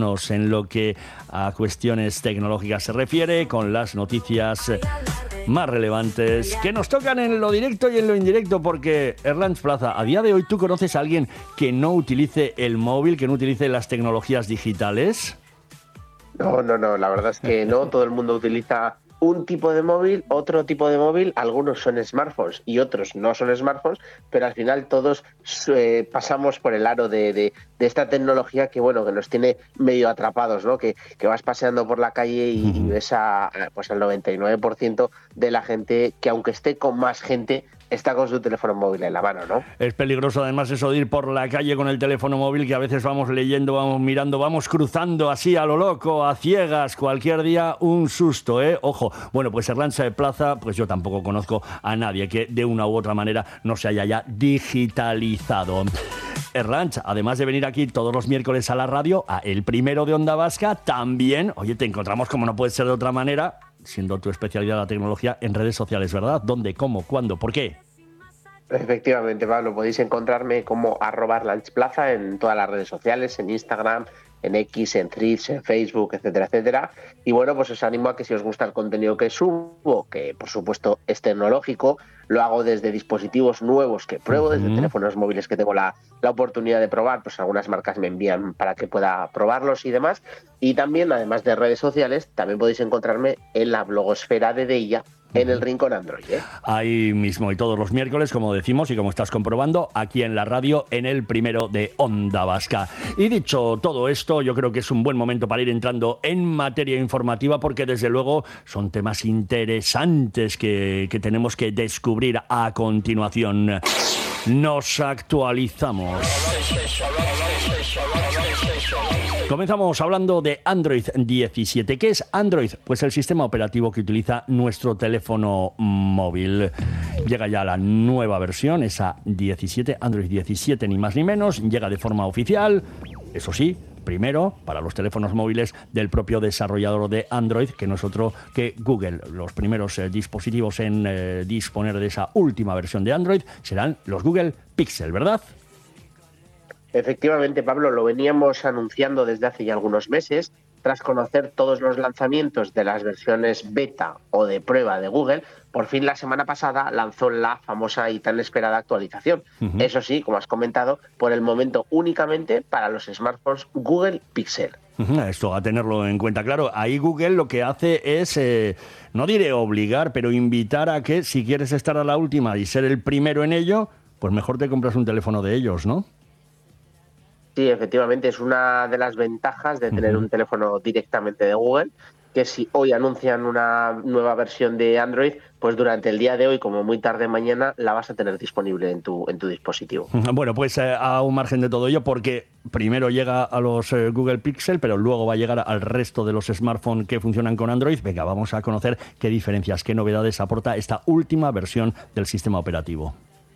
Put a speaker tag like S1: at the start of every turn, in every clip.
S1: menos en lo que a cuestiones tecnológicas se refiere, con las noticias más relevantes que nos tocan en lo directo y en lo indirecto, porque Erlanz Plaza, a día de hoy, ¿tú conoces a alguien que no utilice el móvil, que no utilice las tecnologías digitales?
S2: No, la verdad es que no, todo el mundo utiliza un tipo de móvil, otro tipo de móvil, algunos son smartphones y otros no son smartphones, pero al final todos pasamos por el aro de esta tecnología que, bueno, que nos tiene medio atrapados, ¿no? Que vas paseando por la calle y ves pues al 99% de la gente que, aunque esté con más gente, está con su teléfono móvil en la mano, ¿no?
S1: Es peligroso además eso de ir por la calle con el teléfono móvil, que a veces vamos leyendo, vamos mirando, vamos cruzando así a lo loco, a ciegas, cualquier día un susto, ¿eh? Ojo, bueno, pues Erlanz Plaza, pues yo tampoco conozco a nadie que de una u otra manera no se haya ya digitalizado. Erlanz, además de venir aquí todos los miércoles a la radio, a El Primero de Onda Vasca, también, oye, te encontramos como no puede ser de otra manera, siendo tu especialidad la tecnología, en redes sociales, ¿verdad? ¿Dónde, cómo, cuándo, por qué?
S2: Efectivamente, Pablo, podéis encontrarme como @erlanzplaza en todas las redes sociales, en Instagram, en X, en Threads, en Facebook, etcétera, etcétera. Y bueno, pues os animo a que si os gusta el contenido que subo, que por supuesto es tecnológico, lo hago desde dispositivos nuevos que pruebo, desde teléfonos móviles que tengo la oportunidad de probar, pues algunas marcas me envían para que pueda probarlos y demás. Y también, además de redes sociales, también podéis encontrarme en la blogosfera de Deia, en el Rincón Android, ¿eh?
S1: Ahí mismo, y todos los miércoles, como decimos y como estás comprobando, aquí en la radio, en El Primero de Onda Vasca. Y dicho todo esto, yo creo que es un buen momento para ir entrando en materia informativa, porque desde luego son temas interesantes que tenemos que descubrir a continuación. Nos actualizamos. Comenzamos hablando de Android 17. ¿Qué es Android? Pues el sistema operativo que utiliza nuestro teléfono móvil. Llega ya la nueva versión, esa 17, Android 17 ni más ni menos. Llega de forma oficial, eso sí, primero para los teléfonos móviles del propio desarrollador de Android, que no es otro que Google. Los primeros dispositivos en disponer de esa última versión de Android serán los Google Pixel, ¿verdad?
S2: Efectivamente, Pablo, lo veníamos anunciando desde hace ya algunos meses. Tras conocer todos los lanzamientos de las versiones beta o de prueba de Google, por fin la semana pasada lanzó la famosa y tan esperada actualización. Eso sí, como has comentado, por el momento únicamente para los smartphones Google Pixel.
S1: Esto a tenerlo en cuenta, claro. Ahí Google lo que hace es, no diré obligar, pero invitar a que si quieres estar a la última y ser el primero en ello, pues mejor te compras un teléfono de ellos, ¿no?
S2: Sí, efectivamente, es una de las ventajas de tener un teléfono directamente de Google, que si hoy anuncian una nueva versión de Android, pues durante el día de hoy, como muy tarde mañana, la vas a tener disponible en tu dispositivo.
S1: Bueno, pues a un margen de todo ello, porque primero llega a los Google Pixel, pero luego va a llegar al resto de los smartphones que funcionan con Android. Venga, vamos a conocer qué diferencias, qué novedades aporta esta última versión del sistema operativo.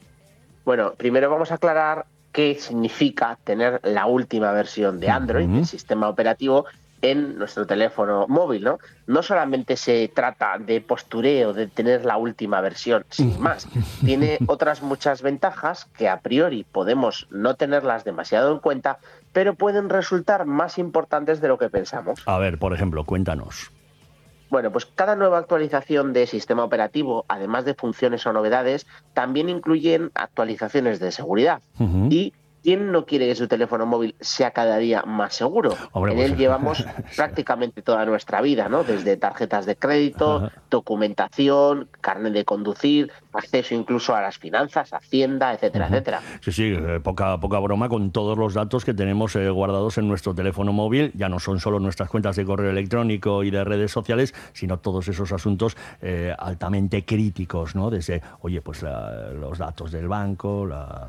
S2: Bueno, primero vamos a aclarar qué significa tener la última versión de Android, del sistema operativo, en nuestro teléfono móvil, ¿no? No solamente se trata de postureo, de tener la última versión, sin más. Tiene otras muchas ventajas que a priori podemos no tenerlas demasiado en cuenta, pero pueden resultar más importantes de lo que pensamos.
S1: A ver, por ejemplo, cuéntanos.
S2: Bueno, pues cada nueva actualización de sistema operativo, además de funciones o novedades, también incluyen actualizaciones de seguridad. Y ¿quién no quiere que su teléfono móvil sea cada día más seguro?
S1: Hombre,
S2: en
S1: pues,
S2: él llevamos prácticamente toda nuestra vida, ¿no? Desde tarjetas de crédito, documentación, carnet de conducir, acceso incluso a las finanzas, Hacienda, etcétera, etcétera.
S1: Sí, poca broma con todos los datos que tenemos guardados en nuestro teléfono móvil. Ya no son solo nuestras cuentas de correo electrónico y de redes sociales, sino todos esos asuntos altamente críticos, ¿no? Desde, oye, pues los datos del banco, la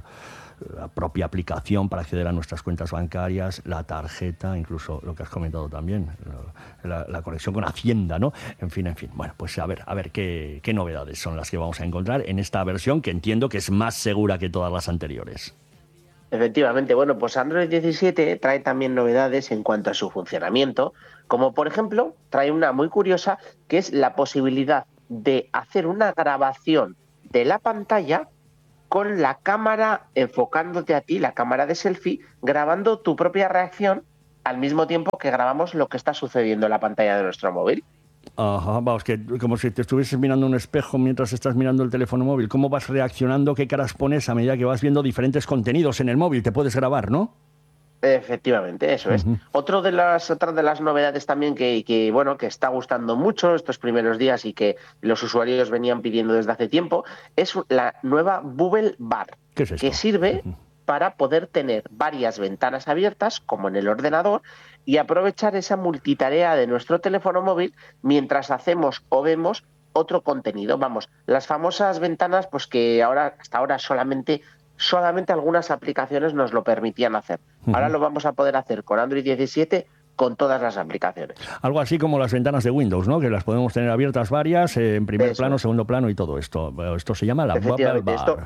S1: propia aplicación para acceder a nuestras cuentas bancarias, la tarjeta, incluso lo que has comentado también, la conexión con Hacienda, ¿no? En fin. Bueno, pues a ver qué novedades son las que vamos a encontrar en esta versión, que entiendo que es más segura que todas las anteriores.
S2: Efectivamente, bueno, pues Android 17 trae también novedades en cuanto a su funcionamiento, como por ejemplo, trae una muy curiosa, que es la posibilidad de hacer una grabación de la pantalla con la cámara enfocándote a ti, la cámara de selfie, grabando tu propia reacción al mismo tiempo que grabamos lo que está sucediendo en la pantalla de nuestro móvil.
S1: Ajá, vamos, que como si te estuvieses mirando un espejo mientras estás mirando el teléfono móvil. ¿Cómo vas reaccionando? ¿Qué caras pones a medida que vas viendo diferentes contenidos en el móvil? Te puedes grabar, ¿no?
S2: Efectivamente, eso es. Otra de las novedades también bueno, que está gustando mucho estos primeros días y que los usuarios venían pidiendo desde hace tiempo, es la nueva Bubble Bar,
S1: ¿Qué es esto?
S2: que sirve para poder tener varias ventanas abiertas, como en el ordenador, y aprovechar esa multitarea de nuestro teléfono móvil mientras hacemos o vemos otro contenido. Vamos, las famosas ventanas, pues que hasta ahora solamente algunas aplicaciones nos lo permitían hacer. Ahora lo vamos a poder hacer con Android 17 con todas las aplicaciones.
S1: Algo así como las ventanas de Windows, ¿no? Que las podemos tener abiertas varias, en primer plano, segundo plano y todo esto. Esto se llama la Bubble Bar.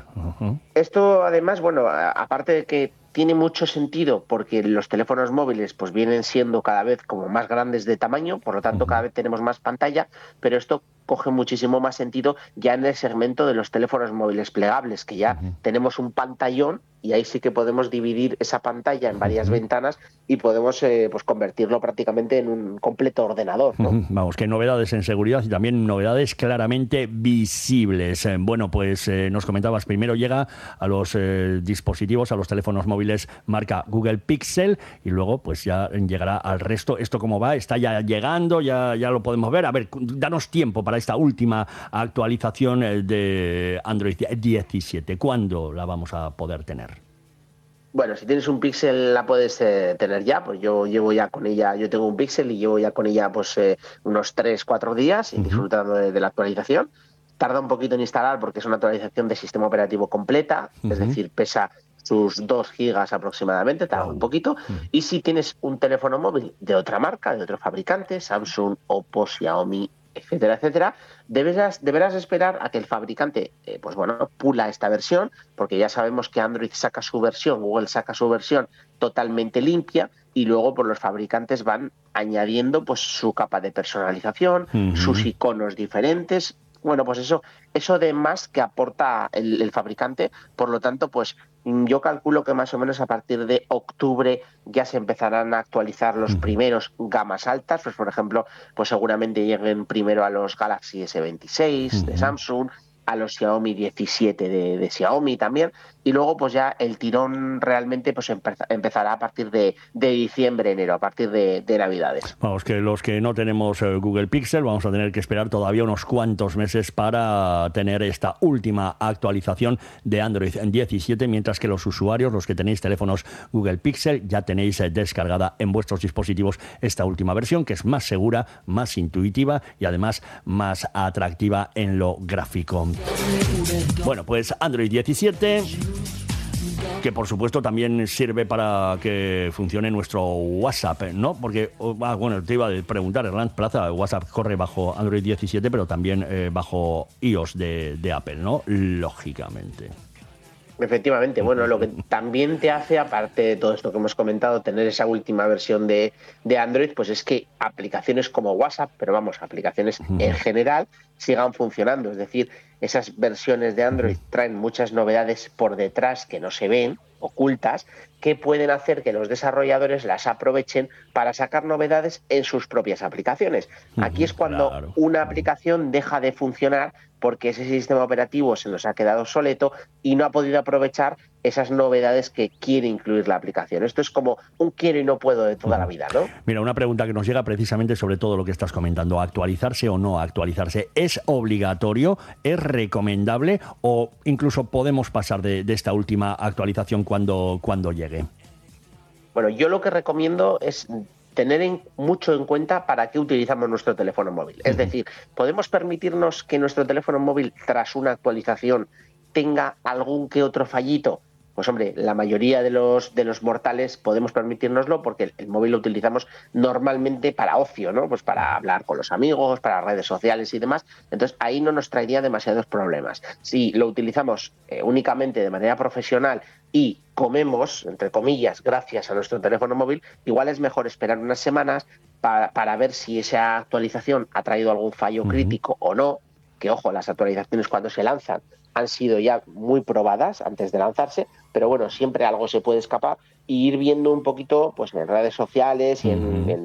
S2: Esto además, bueno, aparte de que tiene mucho sentido porque los teléfonos móviles pues vienen siendo cada vez como más grandes de tamaño, por lo tanto cada vez tenemos más pantalla, pero esto coge muchísimo más sentido ya en el segmento de los teléfonos móviles plegables, que ya tenemos un pantallón y ahí sí que podemos dividir esa pantalla en varias ventanas y podemos pues convertirlo prácticamente en un completo ordenador, ¿no?
S1: Vamos, que novedades en seguridad y también novedades claramente visibles. Bueno, pues nos comentabas, primero llega a los dispositivos, a los teléfonos móviles marca Google Pixel y luego pues ya llegará al resto. ¿Esto cómo va? ¿Está ya llegando? ¿Ya lo podemos ver? A ver, danos tiempo para esta última actualización de Android 17. ¿Cuándo la vamos a poder tener?
S2: Bueno, si tienes un Pixel la puedes tener ya, pues yo llevo ya con ella, yo tengo un Pixel y llevo ya con ella pues unos 3-4 días disfrutando de la actualización. Tarda un poquito en instalar porque es una actualización de sistema operativo completa, es decir, pesa sus 2 gigas aproximadamente, tarda un poquito. Y si tienes un teléfono móvil de otra marca, de otro fabricante, Samsung, Oppo, Xiaomi, etcétera, etcétera, deberás esperar a que el fabricante pues bueno, pula esta versión, porque ya sabemos que Android saca su versión, Google saca su versión totalmente limpia y luego pues, los fabricantes van añadiendo pues su capa de personalización, sus iconos diferentes. Bueno, pues eso de más que aporta el fabricante, por lo tanto, pues yo calculo que más o menos a partir de octubre ya se empezarán a actualizar los primeros gamas altas, pues por ejemplo, pues seguramente lleguen primero a los Galaxy S26 de Samsung, a los Xiaomi 17 de Xiaomi también, y luego pues ya el tirón realmente pues empezará a partir de diciembre, enero, a partir de Navidades.
S1: Vamos, que los que no tenemos Google Pixel vamos a tener que esperar todavía unos cuantos meses para tener esta última actualización de Android 17, mientras que los usuarios, los que tenéis teléfonos Google Pixel, ya tenéis descargada en vuestros dispositivos esta última versión, que es más segura, más intuitiva y además más atractiva en lo gráfico. Bueno, pues Android 17, que por supuesto también sirve para que funcione nuestro WhatsApp, ¿no? Porque, bueno, te iba a preguntar, Hernán Plaza, WhatsApp corre bajo Android 17, pero también bajo iOS de Apple, ¿no? Lógicamente.
S2: Efectivamente, bueno, lo que también te hace, aparte de todo esto que hemos comentado, tener esa última versión de Android, pues es que aplicaciones como WhatsApp, pero vamos, aplicaciones en general, sigan funcionando. Es decir, esas versiones de Android traen muchas novedades por detrás que no se ven, ocultas, que pueden hacer que los desarrolladores las aprovechen para sacar novedades en sus propias aplicaciones. Aquí es cuando una aplicación deja de funcionar porque ese sistema operativo se nos ha quedado obsoleto y no ha podido aprovechar esas novedades que quiere incluir la aplicación. Esto es como un quiero y no puedo de toda la vida, ¿no?
S1: Mira, una pregunta que nos llega precisamente sobre todo lo que estás comentando, ¿actualizarse o no actualizarse? ¿Es obligatorio? ¿Es recomendable? ¿O incluso podemos pasar de esta última actualización cuando llegue?
S2: Bueno, yo lo que recomiendo es tener mucho en cuenta para qué utilizamos nuestro teléfono móvil. Es decir, ¿podemos permitirnos que nuestro teléfono móvil, tras una actualización, tenga algún que otro fallito? Pues hombre, la mayoría de los mortales podemos permitirnoslo porque el móvil lo utilizamos normalmente para ocio, ¿no? Pues para hablar con los amigos, para redes sociales y demás. Entonces ahí no nos traería demasiados problemas. Si lo utilizamos únicamente de manera profesional y comemos, entre comillas, gracias a nuestro teléfono móvil, igual es mejor esperar unas semanas para ver si esa actualización ha traído algún fallo crítico o no. que ojo, las actualizaciones cuando se lanzan han sido ya muy probadas antes de lanzarse, pero bueno, siempre algo se puede escapar, y ir viendo un poquito pues en redes sociales y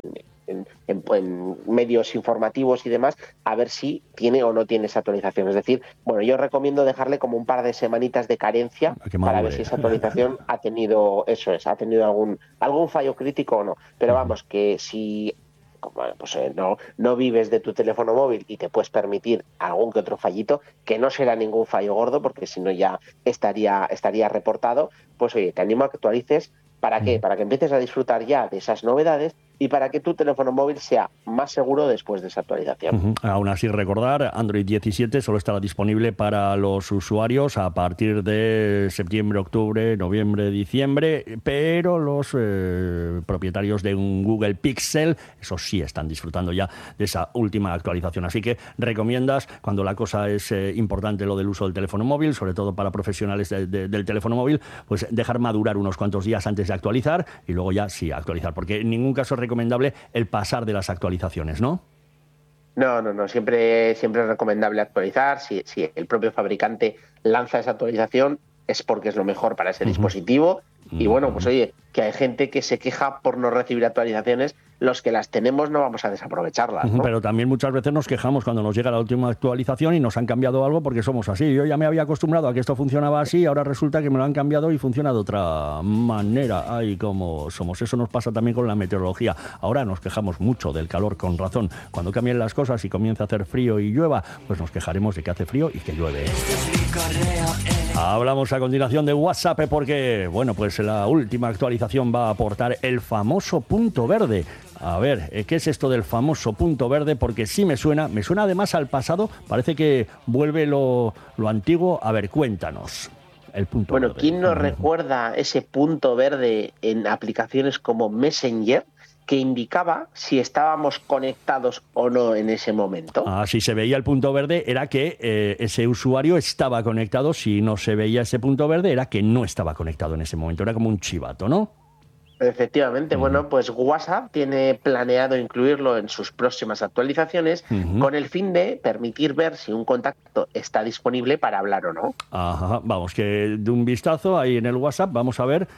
S2: en medios informativos y demás, a ver si tiene o no tiene esa actualización. Es decir, bueno, yo recomiendo dejarle como un par de semanitas de carencia para ver si esa actualización ha tenido algún fallo crítico o no. Pero vamos, que si pues, no vives de tu teléfono móvil y te puedes permitir algún que otro fallito, que no será ningún fallo gordo, porque si no ya estaría reportado, pues oye, te animo a que actualices. ¿Para qué? Para que empieces a disfrutar ya de esas novedades y para que tu teléfono móvil sea más seguro después de esa actualización.
S1: Aún así, recordar, Android 17 solo estará disponible para los usuarios a partir de septiembre, octubre, noviembre, diciembre, pero los propietarios de un Google Pixel, eso sí, están disfrutando ya de esa última actualización. Así que recomiendas, cuando la cosa es importante, lo del uso del teléfono móvil, sobre todo para profesionales del teléfono móvil, pues dejar madurar unos cuantos días antes de actualizar y luego ya sí actualizar, porque en ningún caso es recomendable el pasar de las actualizaciones, ¿no?
S2: No, siempre es recomendable actualizar. Si el propio fabricante lanza esa actualización, es porque es lo mejor para ese dispositivo. Y bueno, pues oye, que hay gente que se queja por no recibir actualizaciones, los que las tenemos no vamos a desaprovecharlas, ¿no?
S1: Pero también muchas veces nos quejamos cuando nos llega la última actualización y nos han cambiado algo porque somos así. Yo ya me había acostumbrado a que esto funcionaba así, ahora resulta que me lo han cambiado y funciona de otra manera. Ay, cómo somos. Eso nos pasa también con la meteorología. Ahora nos quejamos mucho del calor, con razón. Cuando cambien las cosas y comience a hacer frío y llueva, pues nos quejaremos de que hace frío y que llueve. Hablamos a continuación de WhatsApp porque, bueno, pues la última actualización va a aportar el famoso punto verde. A ver, ¿qué es esto del famoso punto verde? Porque sí me suena además al pasado, parece que vuelve lo antiguo. A ver, cuéntanos. El punto verde.
S2: ¿Quién no recuerda ese punto verde en aplicaciones como Messenger, que indicaba si estábamos conectados o no en ese momento?
S1: Si se veía el punto verde era que ese usuario estaba conectado. Si no se veía ese punto verde era que no estaba conectado en ese momento. Era como un chivato, ¿no?
S2: Efectivamente, bueno, pues WhatsApp tiene planeado incluirlo en sus próximas actualizaciones con el fin de permitir ver si un contacto está disponible para hablar o no.
S1: Ajá, vamos, que de un vistazo ahí en el WhatsApp vamos a ver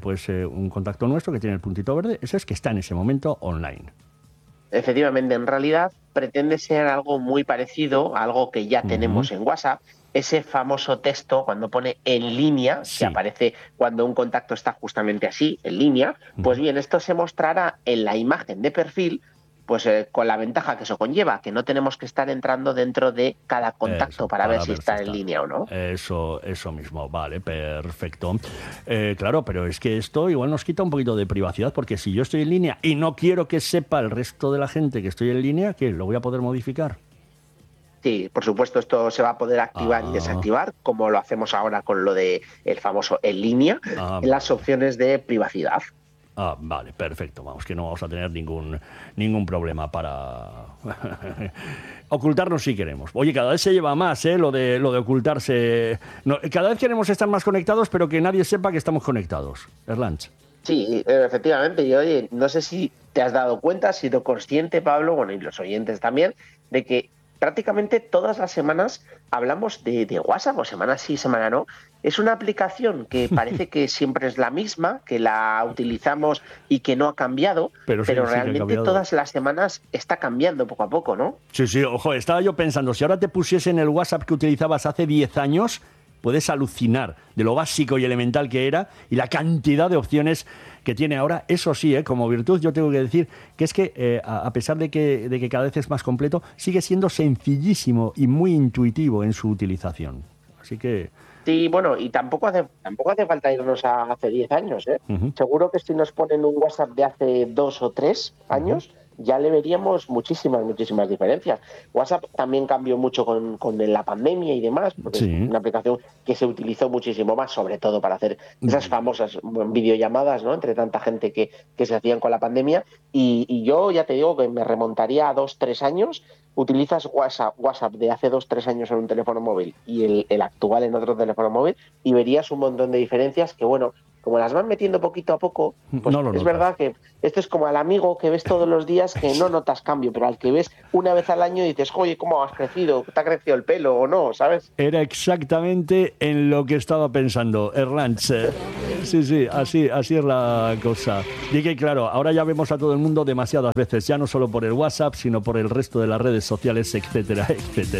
S1: un contacto nuestro que tiene el puntito verde, ese es que está en ese momento online.
S2: Efectivamente, en realidad pretende ser algo muy parecido a algo que ya tenemos en WhatsApp. Ese famoso texto cuando pone en línea, que aparece cuando un contacto está justamente así, en línea, pues bien, esto se mostrará en la imagen de perfil, pues con la ventaja que eso conlleva, que no tenemos que estar entrando dentro de cada contacto para ver si está en línea o no.
S1: Eso mismo, vale, perfecto. Claro, pero es que esto igual nos quita un poquito de privacidad, porque si yo estoy en línea y no quiero que sepa el resto de la gente que estoy en línea, ¿qué? ¿Lo voy a poder modificar?
S2: Sí, por supuesto, esto se va a poder activar y desactivar, como lo hacemos ahora con lo de el famoso en línea, en las opciones de privacidad.
S1: Vale, perfecto. Vamos, que no vamos a tener ningún problema para ocultarnos si queremos. Oye, cada vez se lleva más, lo de ocultarse. No, cada vez queremos estar más conectados, pero que nadie sepa que estamos conectados. Erlanz.
S2: Sí, efectivamente. Y oye, no sé si te has dado cuenta, has sido consciente, Pablo, bueno, y los oyentes también, de que prácticamente todas las semanas hablamos de WhatsApp, o semana sí, semana no. Es una aplicación que parece que siempre es la misma, que la utilizamos y que no ha cambiado, pero realmente todas las semanas está cambiando poco a poco, ¿no?
S1: Sí, ojo, estaba yo pensando, si ahora te pusiesen el WhatsApp que utilizabas hace 10 años, puedes alucinar de lo básico y elemental que era y la cantidad de opciones que tiene ahora. Eso sí, como virtud yo tengo que decir que es que a pesar de que cada vez es más completo, sigue siendo sencillísimo y muy intuitivo en su utilización. Así que...
S2: Sí, bueno, y tampoco hace falta irnos a hace 10 años, ¿eh? Seguro que si nos ponen un WhatsApp de hace 2 o 3 años, ya le veríamos muchísimas diferencias. WhatsApp también cambió mucho con la pandemia y demás, porque es una aplicación que se utilizó muchísimo más, sobre todo para hacer esas famosas videollamadas, ¿no?, entre tanta gente que se hacían con la pandemia. Y yo ya te digo que me remontaría a 2-3 años. Utilizas WhatsApp de hace 2-3 años en un teléfono móvil y el actual en otro teléfono móvil y verías un montón de diferencias que, bueno, como las van metiendo poquito a poco, pues
S1: no lo
S2: es
S1: notas.
S2: verdad que esto es como al amigo que ves todos los días que no notas cambio, pero al que ves una vez al año dices, oye, ¿cómo has crecido? ¿Te ha crecido el pelo o no? ¿Sabes?
S1: Era exactamente en lo que estaba pensando, Erlanz. Sí, así es la cosa. Y que claro, ahora ya vemos a todo el mundo demasiadas veces, ya no solo por el WhatsApp, sino por el resto de las redes sociales, etcétera, etcétera.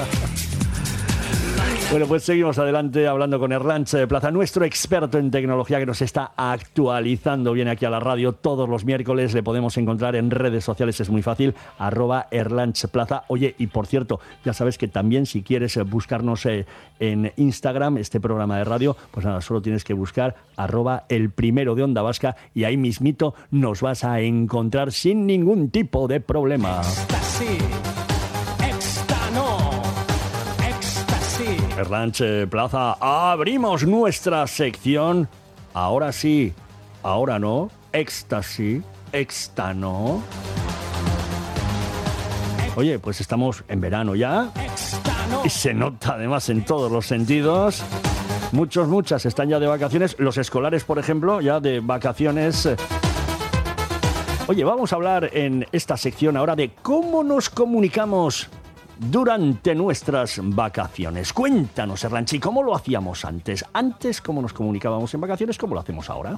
S1: Bueno, pues seguimos adelante hablando con Erlanz Plaza, nuestro experto en tecnología que nos está actualizando. Viene aquí a la radio todos los miércoles, le podemos encontrar en redes sociales, es muy fácil, @Erlanz Plaza. Oye, y por cierto, ya sabes que también si quieres buscarnos en Instagram, este programa de radio, pues nada, solo tienes que buscar @El Primero de Onda Vasca y ahí mismito nos vas a encontrar sin ningún tipo de problema. Erlanz Plaza, abrimos nuestra sección. Ahora sí, ahora no. Éxtasis, éxtano. Oye, pues estamos en verano ya. Y se nota además en todos los sentidos. Muchas están ya de vacaciones. Los escolares, por ejemplo, ya de vacaciones. Oye, vamos a hablar en esta sección ahora de cómo nos comunicamos durante nuestras vacaciones. Cuéntanos, Erlanz, ¿cómo lo hacíamos antes? Antes, ¿cómo nos comunicábamos en vacaciones? ¿Cómo lo hacemos ahora?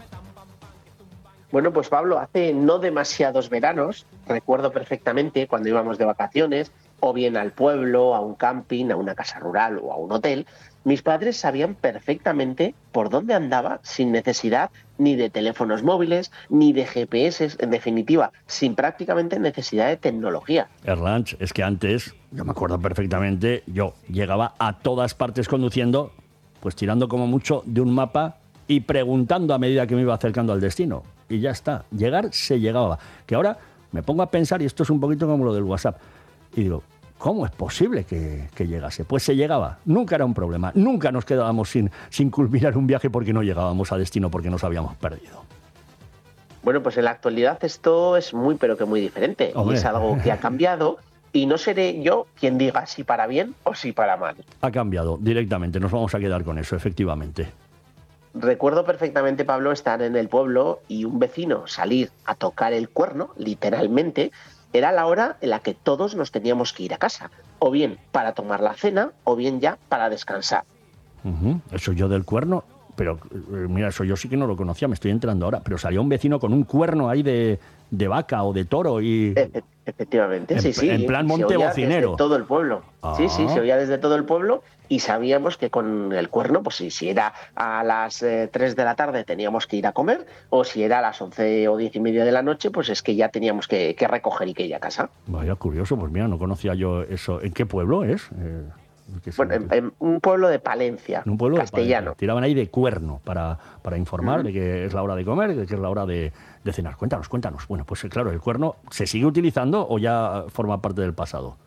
S2: Bueno, pues Pablo, hace no demasiados veranos, recuerdo perfectamente cuando íbamos de vacaciones, o bien al pueblo, a un camping, a una casa rural o a un hotel, mis padres sabían perfectamente por dónde andaba sin necesidad ni de teléfonos móviles, ni de GPS, en definitiva, sin prácticamente necesidad de tecnología.
S1: Erlanz, es que antes, yo me acuerdo perfectamente, yo llegaba a todas partes conduciendo, pues tirando como mucho de un mapa y preguntando a medida que me iba acercando al destino. Y ya está, llegar se llegaba. Que ahora me pongo a pensar, y esto es un poquito como lo del WhatsApp, y digo, ¿cómo es posible que llegase? Pues se llegaba, nunca era un problema, nunca nos quedábamos sin culminar un viaje porque no llegábamos a destino, porque nos habíamos perdido.
S2: Bueno, pues en la actualidad esto es muy, pero que muy diferente.
S1: Hombre.
S2: Y es algo que ha cambiado y no seré yo quien diga si para bien o si para mal.
S1: Ha cambiado directamente, nos vamos a quedar con eso, efectivamente.
S2: Recuerdo perfectamente, Pablo, estar en el pueblo y un vecino salir a tocar el cuerno, literalmente. Era la hora en la que todos nos teníamos que ir a casa, o bien para tomar la cena, o bien ya para descansar.
S1: Eso yo del cuerno, pero mira, eso yo sí que no lo conocía, me estoy enterando ahora, pero salía un vecino con un cuerno ahí de vaca o de toro y...
S2: Efectivamente, sí.
S1: En plan monte bocinero.
S2: Desde todo el pueblo. Sí, se oía desde todo el pueblo y sabíamos que con el cuerno, pues si era a las 3 de la tarde teníamos que ir a comer, o si era a las 11 o 10:30 de la noche, pues es que ya teníamos que recoger y que ir a casa.
S1: Vaya, curioso, pues mira, no conocía yo eso. ¿En qué pueblo es?
S2: Bueno, en un pueblo de Palencia,
S1: un pueblo
S2: castellano.
S1: De Palencia. Tiraban ahí de cuerno para informar de que es la hora de comer, de que es la hora de cenar. Cuéntanos. Bueno, pues claro, ¿el cuerno se sigue utilizando o ya forma parte del pasado?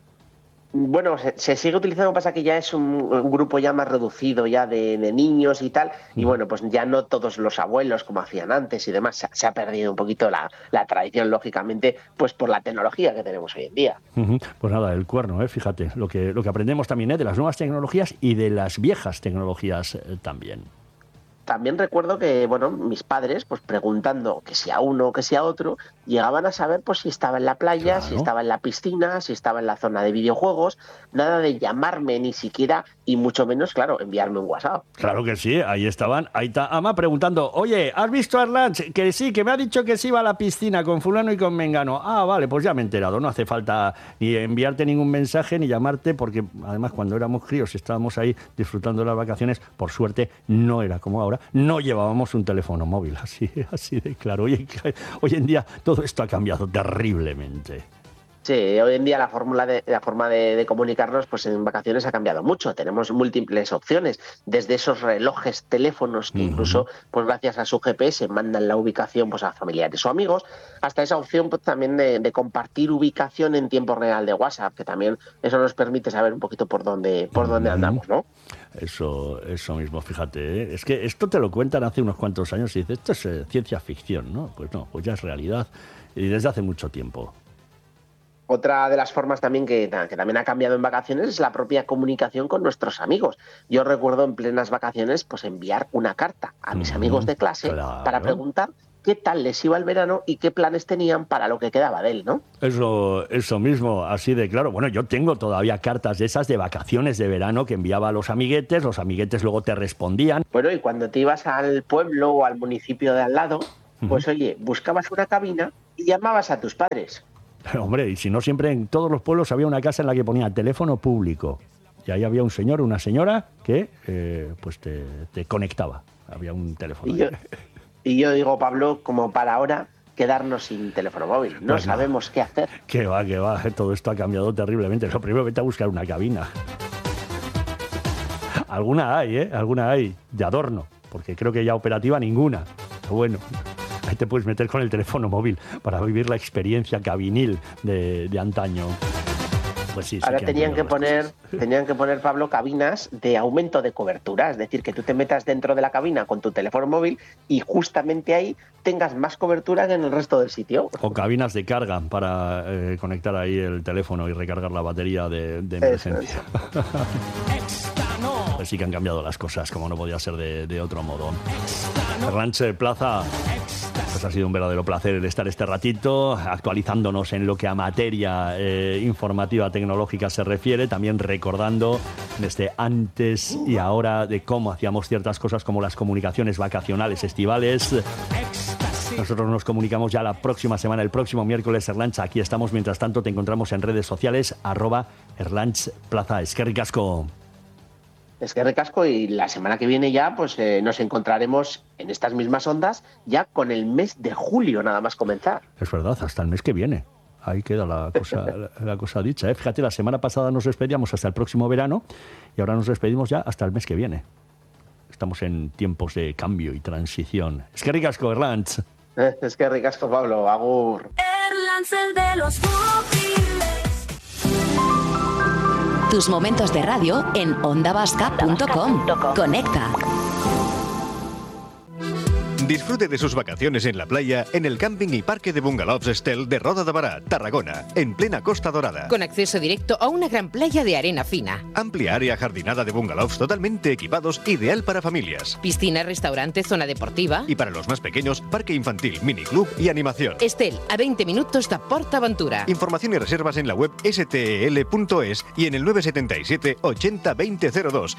S2: Bueno, se sigue utilizando, pasa que ya es un grupo ya más reducido ya de niños y tal, y bueno, pues ya no todos los abuelos como hacían antes y demás, se ha perdido un poquito la tradición, lógicamente, pues por la tecnología que tenemos hoy en día.
S1: Pues nada, el cuerno, fíjate, lo que aprendemos también de las nuevas tecnologías y de las viejas tecnologías también.
S2: También recuerdo que, bueno, mis padres, pues preguntando que si a uno o que si a otro, llegaban a saber pues si estaba en la playa, si estaba en la piscina, si estaba en la zona de videojuegos, nada de llamarme ni siquiera, y mucho menos, claro, enviarme un WhatsApp.
S1: Claro que sí, ahí estaban Aita Ama preguntando, oye, ¿has visto a Erlanz? Que sí, que me ha dicho que se iba a la piscina con fulano y con mengano. Ah, vale, pues ya me he enterado, no hace falta ni enviarte ningún mensaje ni llamarte, porque además cuando éramos críos y estábamos ahí disfrutando de las vacaciones, por suerte no era como ahora, no llevábamos un teléfono móvil, así de claro. Hoy en día todo esto ha cambiado terriblemente.
S2: Sí, hoy en día la forma de comunicarnos pues en vacaciones ha cambiado mucho. Tenemos múltiples opciones, desde esos relojes, teléfonos que incluso pues gracias a su GPS mandan la ubicación pues a familiares o amigos, hasta esa opción pues, también de compartir ubicación en tiempo real de WhatsApp, que también eso nos permite saber un poquito por dónde andamos, ¿no?
S1: Eso mismo, fíjate, es que esto te lo cuentan hace unos cuantos años y dices, esto es ciencia ficción, ¿no? Pues no, pues ya es realidad y desde hace mucho tiempo.
S2: Otra de las formas también que también ha cambiado en vacaciones es la propia comunicación con nuestros amigos. Yo recuerdo en plenas vacaciones pues enviar una carta a mis amigos de clase para preguntar qué tal les iba el verano y qué planes tenían para lo que quedaba de él, ¿no?
S1: Eso mismo, así de claro. Bueno, yo tengo todavía cartas de esas de vacaciones de verano que enviaba a los amiguetes luego te respondían.
S2: Bueno, y cuando te ibas al pueblo o al municipio de al lado, pues oye, buscabas una cabina y llamabas a tus padres.
S1: Pero, hombre, y si no, siempre en todos los pueblos había una casa en la que ponía teléfono público. Y ahí había un señor o una señora que pues te conectaba. Había un teléfono.
S2: Y yo digo, Pablo, como para ahora quedarnos sin teléfono móvil. No sabemos qué hacer.
S1: Que va. Todo esto ha cambiado terriblemente. Lo primero, vete a buscar una cabina. Alguna hay, de adorno. Porque creo que ya operativa ninguna. Pero bueno, ahí te puedes meter con el teléfono móvil para vivir la experiencia cabinil de antaño. Pues sí,
S2: ahora tenían que poner, Pablo, cabinas de aumento de cobertura, es decir, que tú te metas dentro de la cabina con tu teléfono móvil y justamente ahí tengas más cobertura que en el resto del sitio.
S1: O cabinas de carga para conectar ahí el teléfono y recargar la batería de emergencia. Pues sí que han cambiado las cosas, como no podía ser de otro modo. Ranche Plaza, pues ha sido un verdadero placer el estar este ratito actualizándonos en lo que a materia informativa tecnológica se refiere, también recordando desde antes y ahora de cómo hacíamos ciertas cosas como las comunicaciones vacacionales estivales. Nosotros nos comunicamos ya la próxima semana, el próximo miércoles, Erlanch. Aquí estamos. Mientras tanto, te encontramos en redes sociales, @ErlanchPlaza. Eskerrik asko.
S2: Es que recasco, y la semana que viene ya pues nos encontraremos en estas mismas ondas ya con el mes de julio nada más comenzar.
S1: Es verdad, hasta el mes que viene. Ahí queda la cosa dicha. Fíjate, la semana pasada nos despedíamos hasta el próximo verano y ahora nos despedimos ya hasta el mes que viene. Estamos en tiempos de cambio y transición. Eskerrik asko, Erlanch.
S2: Eskerrik asko, Pablo. Agur.
S3: Erlanch, el de los móviles.
S4: Tus momentos de radio en ondavasca.com. Conecta.
S5: Disfrute de sus vacaciones en la playa en el camping y parque de bungalows Estel de Roda de Bará, Tarragona, en plena Costa Dorada.
S6: Con acceso directo a una gran playa de arena fina.
S5: Amplia área jardinada de bungalows totalmente equipados, ideal para familias.
S6: Piscina, restaurante, zona deportiva.
S5: Y para los más pequeños, parque infantil, miniclub y animación.
S6: Estel, a 20 minutos de PortAventura.
S5: Información y reservas en la web stel.es y en el 977 80 2002.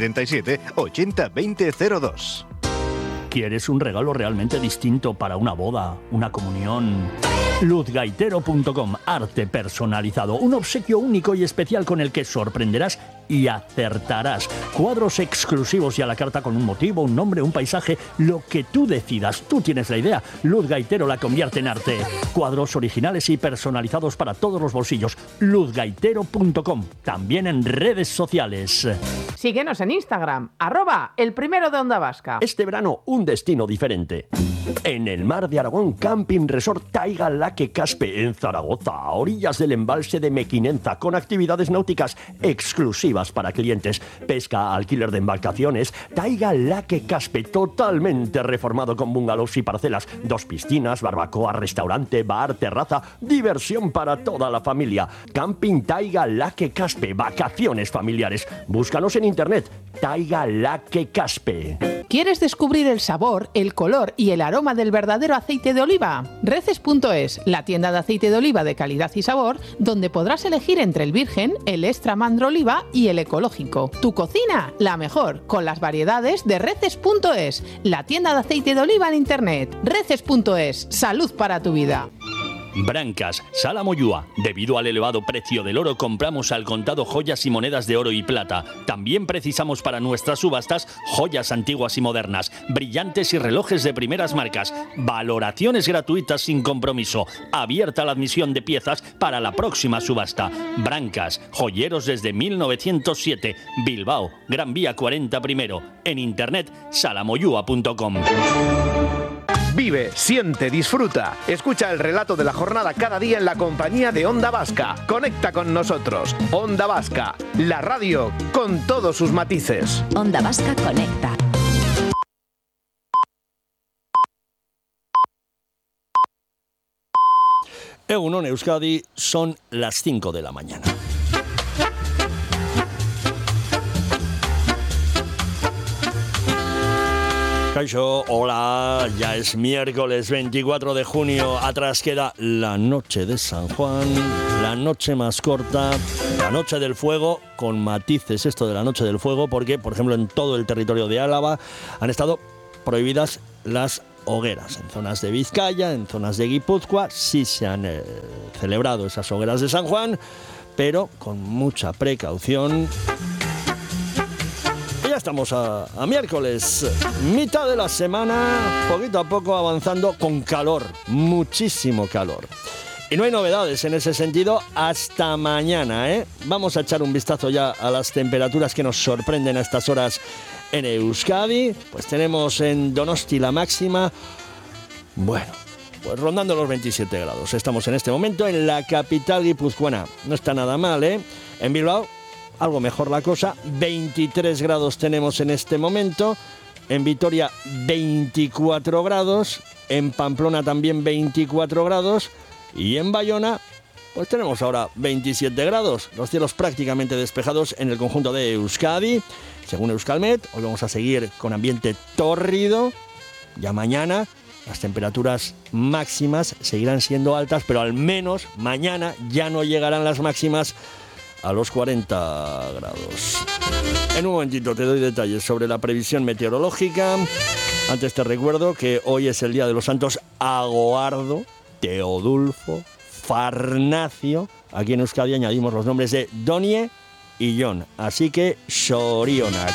S5: 977 80 2002.
S1: ¿Quieres un regalo realmente distinto para una boda, una comunión? Luzgaitero.com, arte personalizado, un obsequio único y especial con el que sorprenderás y acertarás. Cuadros exclusivos y a la carta con un motivo, un nombre, un paisaje, lo que tú decidas. Tú tienes la idea. Luz Gaitero la convierte en arte. Cuadros originales y personalizados para todos los bolsillos. Luzgaitero.com, también en redes sociales.
S7: Síguenos en Instagram, @el primero de Onda Vasca.
S1: Este verano, un destino diferente. En el mar de Aragón, Camping Resort Taiga Laque Caspe, en Zaragoza, a orillas del embalse de Mequinenza, con actividades náuticas exclusivas para clientes, pesca, alquiler de embarcaciones. Taiga Laque Caspe, totalmente reformado con bungalows y parcelas, 2 piscinas, barbacoa, restaurante, bar, terraza, diversión para toda la familia. Camping Taiga Laque Caspe, vacaciones familiares. Búscanos en internet, Taiga Laque Caspe.
S7: ¿Quieres descubrir el sabor, el color y el aroma del verdadero aceite de oliva? Reces.es, la tienda de aceite de oliva de calidad y sabor, donde podrás elegir entre el virgen, el extra mandro oliva y el ecológico. Tu cocina, la mejor, con las variedades de Reces.es, la tienda de aceite de oliva en internet. Reces.es, salud para tu vida.
S8: Brancas, Sala Moyúa. Debido al elevado precio del oro, compramos al contado joyas y monedas de oro y plata. También precisamos para nuestras subastas joyas antiguas y modernas, brillantes y relojes de primeras marcas. Valoraciones gratuitas sin compromiso. Abierta la admisión de piezas para la próxima subasta. Brancas, joyeros desde 1907. Bilbao, Gran Vía 40 primero. En internet, salamoyua.com.
S9: Vive, siente, disfruta. Escucha el relato de la jornada cada día en la compañía de Onda Vasca. Conecta con nosotros. Onda Vasca, la radio con todos sus matices.
S4: Onda Vasca conecta.
S1: Egunon Euskadi, son las 5 de la mañana. Kaixo, hola, ya es miércoles 24 de junio, atrás queda la noche de San Juan, la noche más corta, la noche del fuego, con matices esto de la noche del fuego, porque, por ejemplo, en todo el territorio de Álava han estado prohibidas las hogueras. En zonas de Vizcaya, en zonas de Guipúzcoa, sí se han celebrado esas hogueras de San Juan, pero con mucha precaución. Ya estamos a miércoles, mitad de la semana, poquito a poco avanzando con calor, muchísimo calor. Y no hay novedades en ese sentido hasta mañana, ¿eh? Vamos a echar un vistazo ya a las temperaturas que nos sorprenden a estas horas en Euskadi. Pues tenemos en Donosti la máxima, bueno, pues rondando los 27 grados. Estamos en este momento en la capital guipuzcoana. No está nada mal, ¿eh? En Bilbao, algo mejor la cosa, 23 grados tenemos en este momento, en Vitoria 24 grados, en Pamplona también 24 grados y en Bayona pues tenemos ahora 27 grados, los cielos prácticamente despejados en el conjunto de Euskadi. Según Euskalmet, hoy vamos a seguir con ambiente tórrido, ya mañana las temperaturas máximas seguirán siendo altas, pero al menos mañana ya no llegarán las máximas a los 40 grados. En un momentito te doy detalles sobre la previsión meteorológica. Antes te recuerdo que hoy es el día de los santos Agoardo, Teodulfo, Farnacio. Aquí en Euskadi añadimos los nombres de Donie y Jon, así que Sorionak.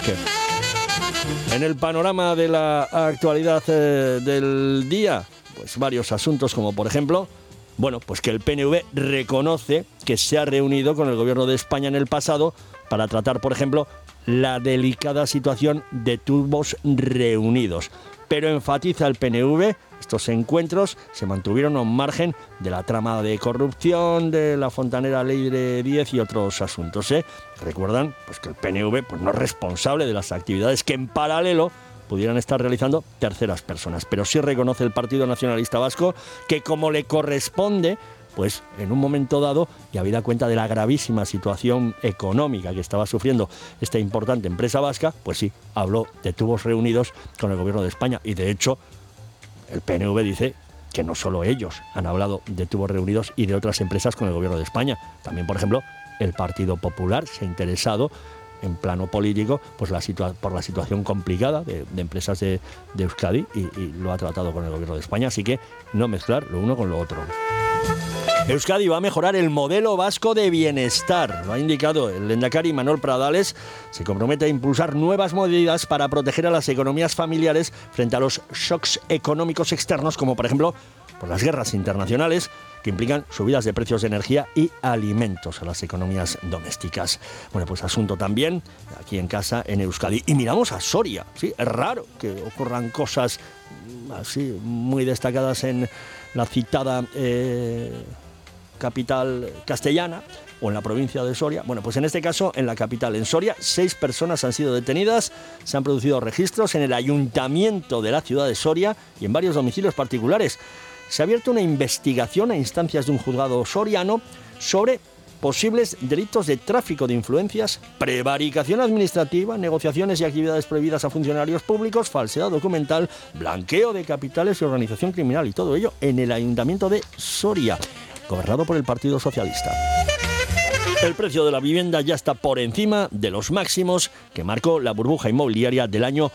S1: En el panorama de la actualidad del día, pues varios asuntos, como por ejemplo, bueno, pues que el PNV reconoce que se ha reunido con el gobierno de España en el pasado para tratar, por ejemplo, la delicada situación de tubos reunidos. Pero enfatiza el PNV, estos encuentros se mantuvieron al margen de la trama de corrupción, de la fontanera Ley de 10 y otros asuntos, ¿eh? Recuerdan pues que el PNV pues no es responsable de las actividades que en paralelo pudieran estar realizando terceras personas, pero sí reconoce el Partido Nacionalista Vasco que, como le corresponde, pues en un momento dado, y habida cuenta de la gravísima situación económica que estaba sufriendo esta importante empresa vasca, pues sí, habló de tubos reunidos con el gobierno de España. Y de hecho, el PNV dice que no solo ellos han hablado de tubos reunidos y de otras empresas con el gobierno de España. También, por ejemplo, el Partido Popular se ha interesado en plano político pues por la situación complicada de empresas de Euskadi y lo ha tratado con el gobierno de España, así que no mezclar lo uno con lo otro. Euskadi va a mejorar el modelo vasco de bienestar, lo ha indicado el lehendakari Manuel Pradales. Se compromete a impulsar nuevas medidas para proteger a las economías familiares frente a los shocks económicos externos, como por ejemplo por las guerras internacionales que implican subidas de precios de energía y alimentos a las economías domésticas. Bueno, pues asunto también aquí en casa en Euskadi. Y miramos a Soria, ¿sí? Es raro que ocurran cosas así muy destacadas en la citada capital castellana o en la provincia de Soria. Bueno, pues en este caso, en la capital, en Soria, 6 personas han sido detenidas, se han producido registros en el ayuntamiento de la ciudad de Soria y en varios domicilios particulares. Se ha abierto una investigación a instancias de un juzgado soriano sobre posibles delitos de tráfico de influencias, prevaricación administrativa, negociaciones y actividades prohibidas a funcionarios públicos, falsedad documental, blanqueo de capitales y organización criminal, y todo ello en el ayuntamiento de Soria, gobernado por el Partido Socialista. El precio de la vivienda ya está por encima de los máximos que marcó la burbuja inmobiliaria del año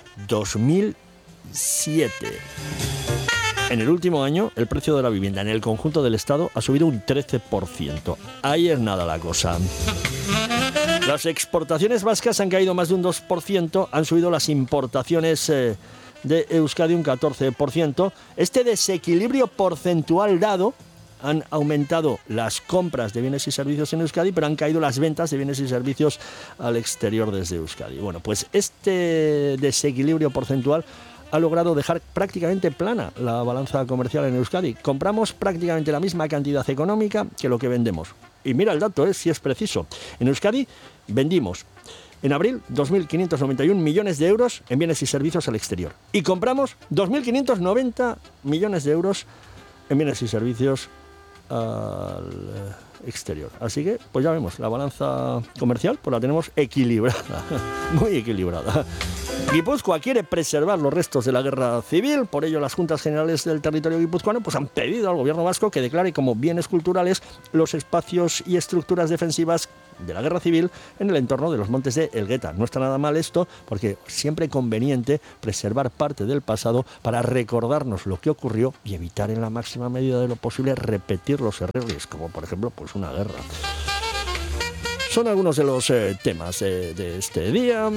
S1: 2007. En el último año, el precio de la vivienda en el conjunto del Estado ha subido un 13%. Ahí es nada la cosa. Las exportaciones vascas han caído más de un 2%, han subido las importaciones de Euskadi un 14%. Este desequilibrio porcentual dado, han aumentado las compras de bienes y servicios en Euskadi, pero han caído las ventas de bienes y servicios al exterior desde Euskadi. Bueno, pues este desequilibrio porcentual ha logrado dejar prácticamente plana la balanza comercial en Euskadi. Compramos prácticamente la misma cantidad económica que lo que vendemos. Y mira el dato, si es preciso. En Euskadi vendimos en abril 2.591 millones de euros en bienes y servicios al exterior. Y compramos 2.590 millones de euros en bienes y servicios al exterior. Así que, pues ya vemos, la balanza comercial pues la tenemos equilibrada, muy equilibrada. Guipúzcoa quiere preservar los restos de la guerra civil, por ello las Juntas Generales del territorio guipuzcoano pues han pedido al gobierno vasco que declare como bienes culturales los espacios y estructuras defensivas de la guerra civil en el entorno de los montes de Elgueta. No está nada mal esto, porque siempre es conveniente preservar parte del pasado para recordarnos lo que ocurrió y evitar en la máxima medida de lo posible repetir los errores, como por ejemplo pues una guerra. Son algunos de los temas de este día.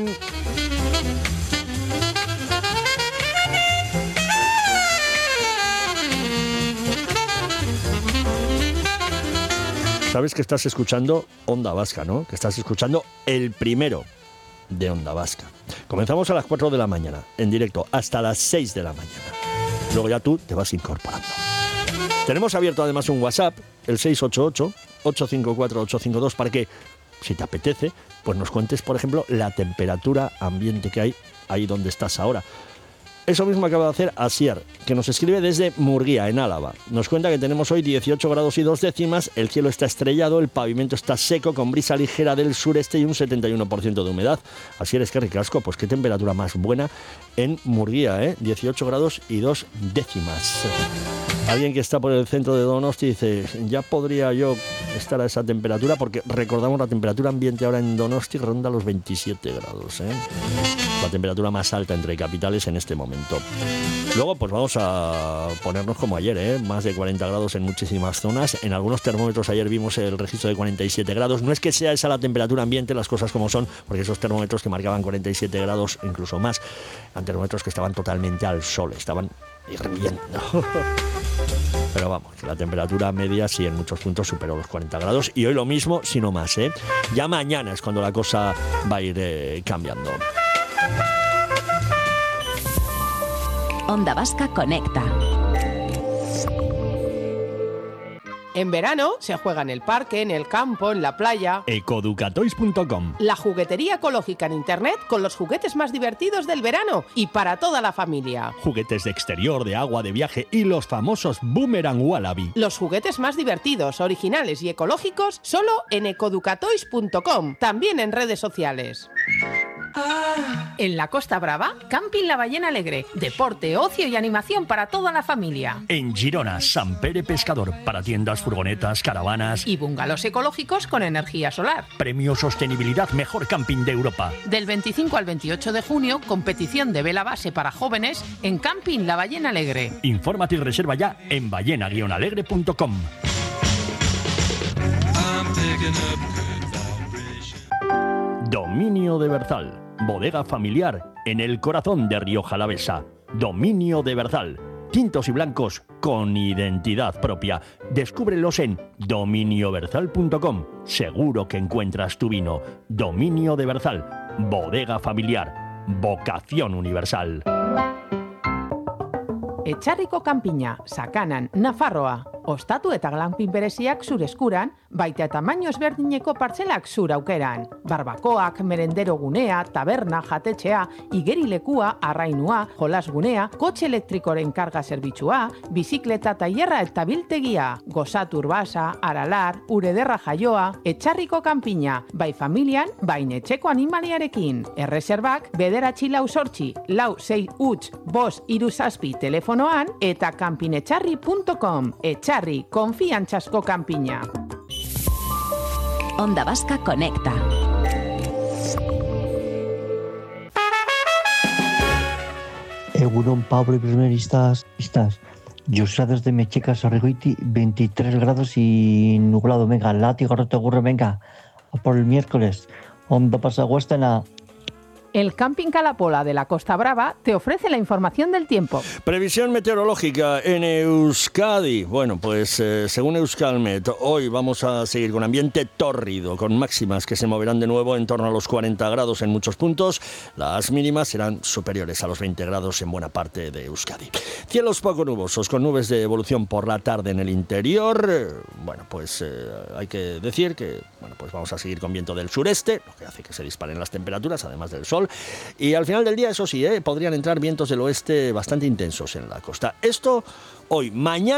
S1: Sabes que estás escuchando Onda Vasca, ¿no? Que estás escuchando el primero de Onda Vasca. Comenzamos a las 4 de la mañana, en directo, hasta las 6 de la mañana. Luego ya tú te vas incorporando. Tenemos abierto además un WhatsApp, el 688-854-852, para que, si te apetece, pues nos cuentes, por ejemplo, la temperatura ambiente que hay ahí donde estás ahora. Eso mismo acaba de hacer Asier, que nos escribe desde Murguía, en Álava. Nos cuenta que tenemos hoy 18 grados y 2 décimas, el cielo está estrellado, el pavimento está seco, con brisa ligera del sureste y un 71% de humedad. Asier, es que ricasco, pues qué temperatura más buena en Murguía, 18 grados y 2 décimas. Alguien que está por el centro de Donosti dice, ya podría yo estar a esa temperatura, porque recordamos la temperatura ambiente ahora en Donosti ronda los 27 grados, la temperatura más alta entre capitales en este momento. Luego pues vamos a ponernos como ayer, más de 40 grados en muchísimas zonas. En algunos termómetros ayer vimos el registro de 47 grados. No es que sea esa la temperatura ambiente, las cosas como son, porque esos termómetros que marcaban 47 grados, incluso más, eran termómetros que estaban totalmente al sol, estaban hirviendo. Pero vamos, que la temperatura media sí en muchos puntos superó los 40 grados y hoy lo mismo, si no más, Ya mañana es cuando la cosa va a ir cambiando.
S4: Onda Vasca Conecta.
S7: En verano se juega en el parque, en el campo, en la playa.
S8: Ecoducatoys.com.
S7: La juguetería ecológica en internet con los juguetes más divertidos del verano y para toda la familia.
S8: Juguetes de exterior, de agua, de viaje y los famosos Boomerang Wallaby.
S7: Los juguetes más divertidos, originales y ecológicos solo en ecoducatoys.com. También en redes sociales. En la Costa Brava, Camping La Ballena Alegre. Deporte, ocio y animación para toda la familia.
S8: En Girona, Sant Pere Pescador, para tiendas, furgonetas, caravanas
S7: y bungalows ecológicos con energía solar.
S8: Premio Sostenibilidad Mejor Camping de Europa.
S7: Del 25 al 28 de junio, competición de vela base para jóvenes en Camping La Ballena Alegre.
S8: Infórmate y reserva ya en ballena-alegre.com. Dominio de Berzal. Bodega familiar en el corazón de Rioja Alavesa. Dominio de Berzal. Tintos y blancos con identidad propia. Descúbrelos en dominioberzal.com. Seguro que encuentras tu vino. Dominio de Berzal. Bodega familiar. Vocación universal.
S7: Etxarriko kanpina, Sakanan, Nafarroa. Ostatu eta glampin bereziak zure eskuran, baita tamaino ezberdineko partzelak zure aukeran. Barbakoak, merendero gunea, taberna, jatetxea, igerilekua, arrainua, jolasgunea, kotxe elektrikoren karga zerbitzua, bizikleta tailerra eta biltegia, gozatu urbasa, aralar, urederra jaioa, Etxarriko kanpina, bai familian, bai etxeko animaliarekin. Erreserbak, 948-465-537 telefonoan eta kanpinetxarri.com. Etxarri, konfiantzazko kanpina.
S4: Onda Vasca Conecta.
S10: Egunon, Pablo y primeristas. José desde Mecheca, Sarrigoiti, 23 grados y nublado. Venga, látigo, rotegurre, venga, a por el miércoles. Onda pasa Huestena.
S7: El Camping Calapola de la Costa Brava te ofrece la información del tiempo.
S1: Previsión meteorológica en Euskadi. Bueno, pues según Euskalmet, hoy vamos a seguir con ambiente tórrido, con máximas que se moverán de nuevo en torno a los 40 grados en muchos puntos. Las mínimas serán superiores a los 20 grados en buena parte de Euskadi. Cielos poco nubosos, con nubes de evolución por la tarde en el interior. Bueno, pues hay que decir que pues vamos a seguir con viento del sureste, lo que hace que se disparen las temperaturas, además del sol. Y al final del día, eso sí, podrían entrar vientos del oeste bastante intensos en la costa. Esto hoy, mañana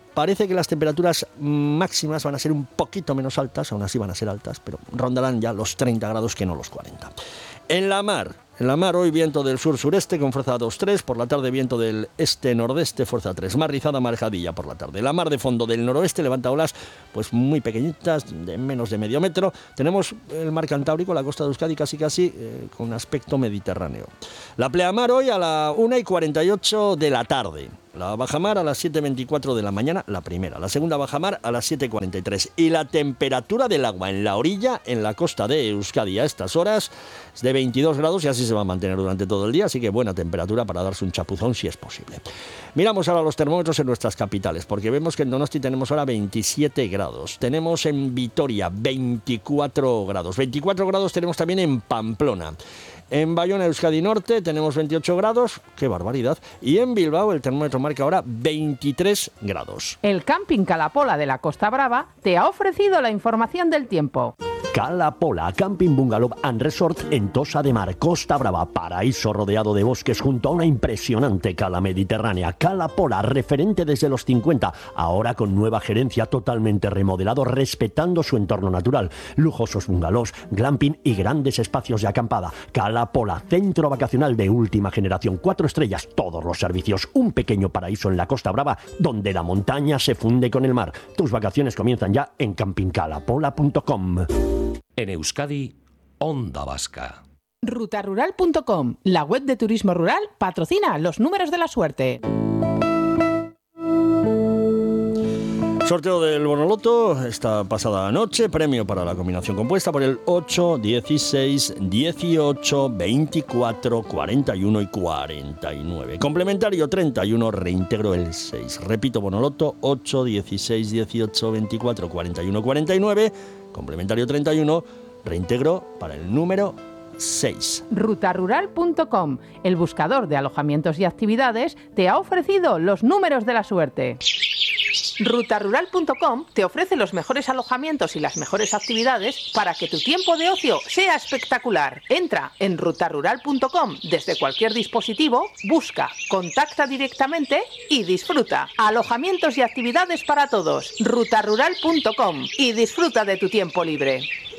S1: parece que las temperaturas máximas van a ser un poquito menos altas, aún así van a ser altas, pero rondarán ya los 30 grados que no los 40. En la mar hoy viento del sur-sureste con fuerza 2-3, por la tarde viento del este-nordeste, fuerza 3, mar rizada, marejadilla por la tarde. La mar de fondo del noroeste levanta olas pues muy pequeñitas, de menos de medio metro. Tenemos el mar Cantábrico, la costa de Euskadi casi con aspecto mediterráneo. La pleamar hoy a la 1:48 de la tarde. La bajamar a las 7:24 de la mañana, la primera. La segunda bajamar a las 7:43. Y la temperatura del agua en la orilla, en la costa de Euskadi a estas horas, es de 22 grados y así se va a mantener durante todo el día. Así que buena temperatura para darse un chapuzón si es posible. Miramos ahora los termómetros en nuestras capitales, porque vemos que en Donosti tenemos ahora 27 grados. Tenemos en Vitoria 24 grados. 24 grados tenemos también en Pamplona. En Bayona, Euskadi Norte, tenemos 28 grados, ¡qué barbaridad! Y en Bilbao el termómetro marca ahora 23 grados.
S7: El Camping Cala-Pola de la Costa Brava te ha ofrecido la información del tiempo.
S8: Cala-Pola, Camping Bungalow and Resort en Tossa de Mar, Costa Brava, paraíso rodeado de bosques junto a una impresionante cala mediterránea. Cala-Pola, referente desde los 50, ahora con nueva gerencia, totalmente remodelado, respetando su entorno natural. Lujosos bungalows, glamping y grandes espacios de acampada. Cala-Pola, centro vacacional de última generación, 4 estrellas, todos los servicios, un pequeño paraíso en la Costa Brava, donde la montaña se funde con el mar. Tus vacaciones comienzan ya en campingcalapola.com.
S11: En Euskadi, Onda Vasca.
S7: Rutarural.com, la web de turismo rural, patrocina los números de la suerte.
S1: Sorteo del Bonoloto esta pasada noche, premio para la combinación compuesta por el 8, 16, 18, 24, 41 y 49. Complementario 31, reintegro el 6. Repito, Bonoloto 8, 16, 18, 24, 41, 49. Complementario 31, reintegro para el número 6.
S7: Rutarural.com, el buscador de alojamientos y actividades, te ha ofrecido los números de la suerte. Rutarural.com te ofrece los mejores alojamientos y las mejores actividades para que tu tiempo de ocio sea espectacular. Entra en rutarural.com desde cualquier dispositivo, busca, contacta directamente y disfruta. Alojamientos y actividades para todos. Rutarural.com y disfruta de tu tiempo libre.